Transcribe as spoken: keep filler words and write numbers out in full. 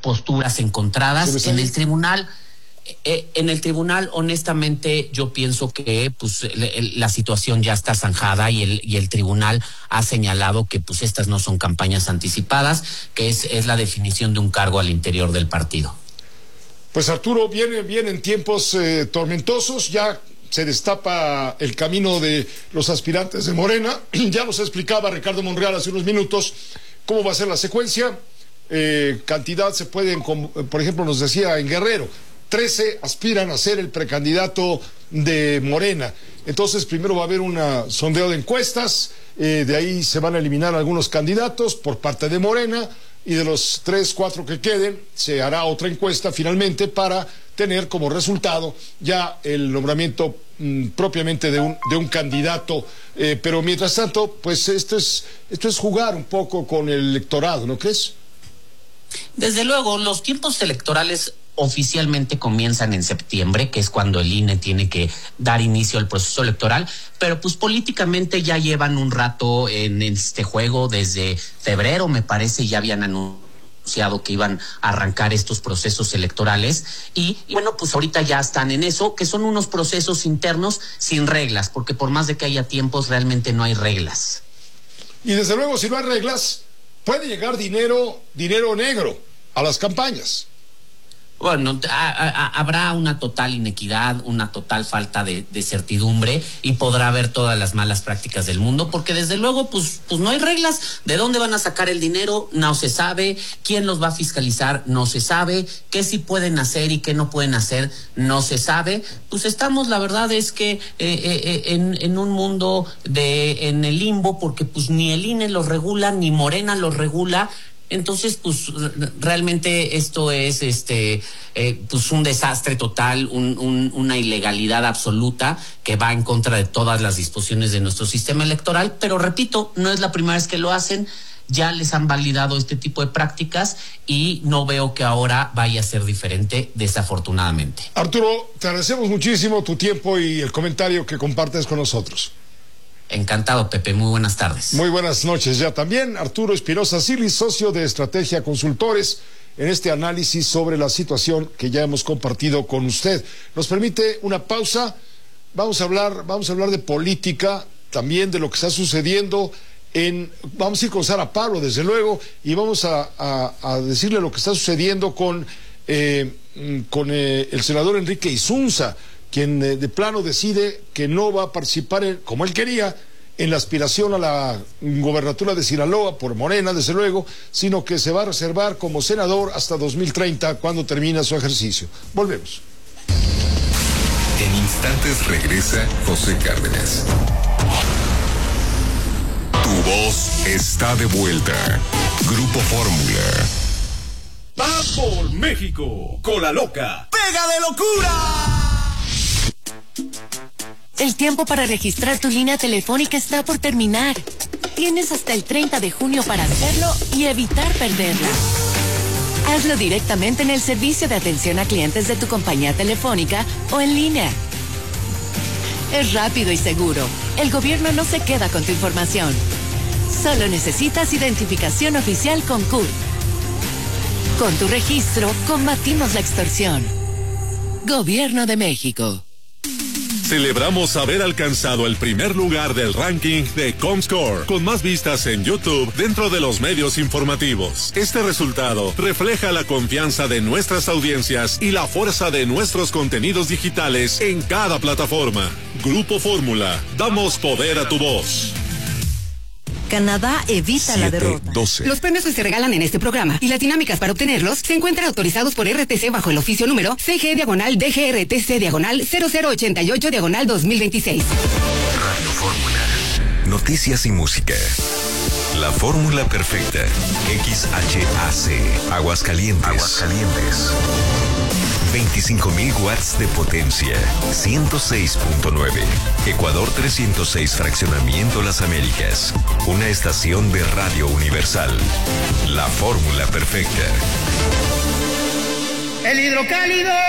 posturas encontradas. En el tribunal, eh, en el tribunal, honestamente, yo pienso que pues le, la situación ya está zanjada y el, y el tribunal ha señalado que pues estas no son campañas anticipadas, que es, es la definición de un cargo al interior del partido. Pues Arturo, viene, vienen tiempos eh, tormentosos, ya se destapa el camino de los aspirantes de Morena. Ya nos explicaba Ricardo Monreal hace unos minutos cómo va a ser la secuencia. Eh, cantidad se pueden, por ejemplo, nos decía en Guerrero, trece aspiran a ser el precandidato de Morena. Entonces, primero va a haber un sondeo de encuestas, eh, de ahí se van a eliminar algunos candidatos por parte de Morena, y de los tres, cuatro que queden, se hará otra encuesta finalmente para tener como resultado ya el nombramiento mmm, propiamente de un, de un candidato. Eh, pero mientras tanto, pues esto es, esto es jugar un poco con el electorado, ¿no crees? Desde luego, los tiempos electorales oficialmente comienzan en septiembre, que es cuando el I N E tiene que dar inicio al proceso electoral, pero pues políticamente ya llevan un rato en este juego. Desde febrero, me parece, ya habían anunciado que iban a arrancar estos procesos electorales y, y bueno, pues ahorita ya están en eso, que son unos procesos internos sin reglas, porque por más de que haya tiempos, realmente no hay reglas. Y desde luego, si no hay reglas, puede llegar dinero, dinero negro a las campañas. Bueno, a, a, habrá una total inequidad, una total falta de, de certidumbre y podrá haber todas las malas prácticas del mundo, porque desde luego pues, pues no hay reglas. ¿De dónde van a sacar el dinero? No se sabe. ¿Quién los va a fiscalizar? No se sabe. ¿Qué sí pueden hacer y qué no pueden hacer? No se sabe. Pues estamos, la verdad es que eh, eh, en, en un mundo de en el limbo, porque pues ni el I N E los regula, ni Morena los regula. Entonces, pues realmente esto es este eh, pues un desastre total, un, un, una ilegalidad absoluta que va en contra de todas las disposiciones de nuestro sistema electoral. Pero repito, no es la primera vez que lo hacen, ya les han validado este tipo de prácticas y no veo que ahora vaya a ser diferente, desafortunadamente. Arturo, te agradecemos muchísimo tu tiempo y el comentario que compartes con nosotros. Encantado, Pepe. Muy buenas tardes. Muy buenas noches ya también. Arturo Espinosa Silis, socio de Estrategia Consultores, en este análisis sobre la situación que ya hemos compartido con usted. Nos permite una pausa. Vamos a hablar, vamos a hablar de política, también de lo que está sucediendo en... Vamos a ir con Sara Pablo, desde luego, y vamos a, a, a decirle lo que está sucediendo con, eh, con eh, el senador Enrique Isunza, quien eh, de plano decide que no va a participar, en, como él quería, en la aspiración a la gobernatura de Sinaloa por Morena, desde luego, sino que se va a reservar como senador hasta dos mil treinta, cuando termina su ejercicio. Volvemos. En instantes regresa José Cárdenas. Tu voz está de vuelta. Grupo Fórmula. Va por México, con la loca. ¡Pega de locura! El tiempo para registrar tu línea telefónica está por terminar. Tienes hasta el treinta de junio para hacerlo y evitar perderla. Hazlo directamente en el servicio de atención a clientes de tu compañía telefónica o en línea. Es rápido y seguro. El gobierno no se queda con tu información. Solo necesitas identificación oficial con C U R. Con tu registro, combatimos la extorsión. Gobierno de México. Celebramos haber alcanzado el primer lugar del ranking de Comscore, con más vistas en YouTube dentro de los medios informativos. Este resultado refleja la confianza de nuestras audiencias y la fuerza de nuestros contenidos digitales en cada plataforma. Grupo Fórmula, damos poder a tu voz. Canadá evita siete, la derrota. doce. Los premios que se regalan en este programa y las dinámicas para obtenerlos se encuentran autorizados por R T C bajo el oficio número C G diagonal D G R T C diagonal cero cero ochenta y ocho diagonal dos mil veintiséis. Radio Fórmula. Noticias y música. La fórmula perfecta. X H A C. Aguascalientes. Aguascalientes. veinticinco mil watts de potencia. ciento seis punto nueve. Ecuador trescientos seis Fraccionamiento Las Américas. Una estación de Radio Universal. La fórmula perfecta. El hidrocálido.